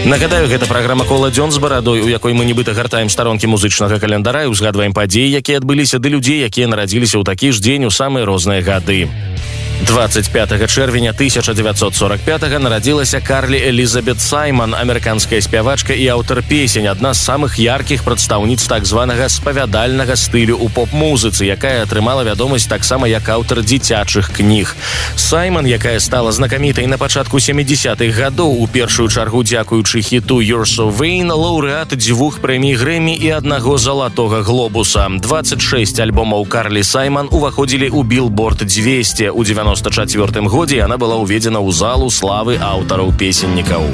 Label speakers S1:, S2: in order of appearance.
S1: Нагадаю, гэта праграма «Кола дзён з барадой», у якой мы нібыта гартаем старонкі музычнага календара і узгадваем падзеі, якія адбыліся, ды людзей, якія нарадзіліся ў такі ж дзень у самыя розныя гады. 25 чэрвеня 1945 нарадзілася Карлі Элізабет Сайман, амерыканская спявачка і аўтар песень, адна з самых яркіх прадстаўніц так званага спавядальнага стылю ў поп-музыцы, якая атрымала вядомасць таксама як аўтар дзіцячых кніг. Сайман, якая стала знакамітай на пачатку 70-х гадоў, у першую чаргу дзякуючы хіту «You're So Vain», лаўрэат 2 прэмій Грэмі і 1 залатога глобуса. 26 альбомаў Карлі Сайман уваходзілі ў Billboard 200. У 94 годзе яна была ўведзена ў залу славы аўтараў-песеннікаў.